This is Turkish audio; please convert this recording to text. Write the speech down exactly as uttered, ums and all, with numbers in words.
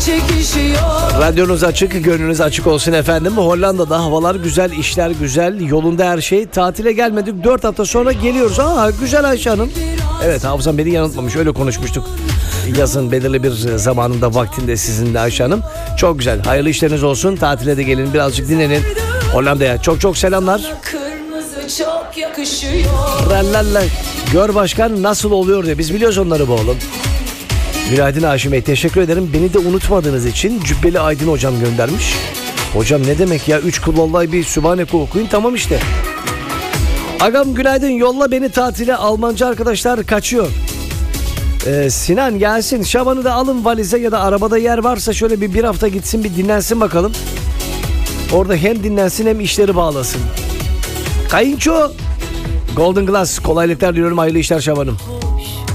Radyonuz açık, gönlünüz açık olsun efendim. Hollanda'da havalar güzel, işler güzel, yolunda her şey. Tatile gelmedik, dört hafta sonra geliyoruz. Aa güzel Ayşe Hanım. Evet, hafızam beni yanıltmamış, öyle konuşmuştuk. Yazın belirli bir zamanında, vaktinde sizinle Ayşe Hanım. Çok güzel, hayırlı işleriniz olsun. Tatile de gelin, birazcık dinlenin. Hollanda'ya çok çok selamlar. Kırmızı çok yakışıyor. Rallalla. Gör başkan nasıl oluyor diye. Biz biliyoruz onları bu oğlum. Günaydın Haşim Bey, teşekkür ederim. Beni de unutmadığınız için Cübbeli Aydın hocam göndermiş. Hocam ne demek ya, üç kul vallahi bir Sübhaneke okuyun, tamam işte. Agam günaydın, yolla beni tatile, Almanca arkadaşlar kaçıyor. Ee, Sinan gelsin, Şaban'ı da alın valize ya da arabada yer varsa şöyle bir bir hafta gitsin, bir dinlensin bakalım. Orada hem dinlensin hem işleri bağlasın. Kayınço Golden Glass, kolaylıklar diliyorum, hayırlı işler Şaban'ım.